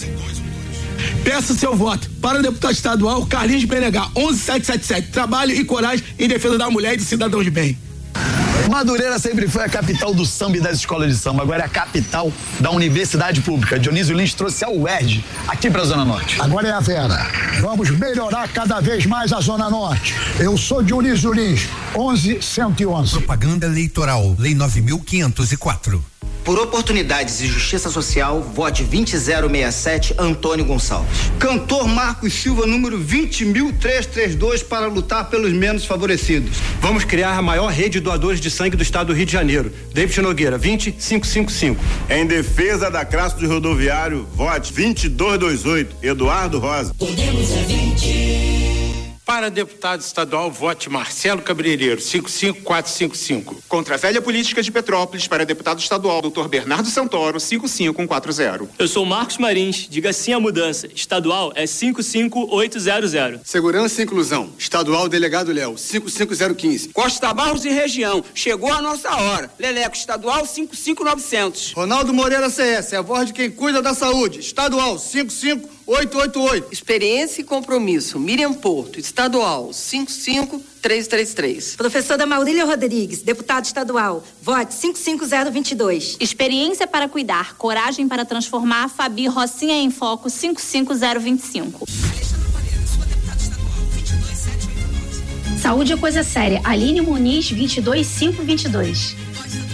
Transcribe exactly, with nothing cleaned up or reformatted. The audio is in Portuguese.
Peça seu voto para o deputado estadual Carlinhos Benegar, onze mil setecentos e setenta e sete. Trabalho e coragem em defesa da mulher e do cidadão de bem. Madureira sempre foi a capital do samba e das escolas de samba, agora é a capital da universidade pública. Dionísio Lins trouxe a U E R J aqui para a Zona Norte. Agora é a Vera. Vamos melhorar cada vez mais a Zona Norte. Eu sou Dionísio Lins, onze mil cento e onze. Propaganda eleitoral, Lei nove mil quinhentos e quatro. Por oportunidades e justiça social, vote vinte zero sessenta e sete, Antônio Gonçalves. Cantor Marcos Silva, número vinte mil trezentos e trinta e dois, para lutar pelos menos favorecidos. Vamos criar a maior rede de doadores de sangue do estado do Rio de Janeiro. David Nogueira, vinte mil quinhentos e cinquenta e cinco. Em defesa da classe do rodoviário, vote vinte e dois vinte e oito, Eduardo Rosa. Podemos é vinte. Para deputado estadual, vote Marcelo Cabeleireiro, cinco cinco quatro cinco cinco. Contra a velha política de Petrópolis, para deputado estadual, doutor Bernardo Santoro, cinco cinco quatro zero. Eu sou Marcos Marins, diga sim à mudança. Estadual é cinco cinco oito zero zero. Segurança e Inclusão, estadual Delegado Léo, cinco cinco zero um cinco. Costa Barros e região, chegou a nossa hora. Leleco estadual cinco cinco novecentos. Ronaldo Moreira C S, a voz de quem cuida da saúde, estadual cinco cinco oito oito oito. Experiência e compromisso, Miriam Porto, estadual cinco cinco três três três. Professora Maurília Rodrigues, deputado estadual, vote cinco cinco zero dois dois. Experiência para cuidar, coragem para transformar, Fabi Rocinha em Foco, cinco cinco zero dois cinco. Saúde é coisa séria, Aline Muniz, vinte e dois mil quinhentos e vinte e dois.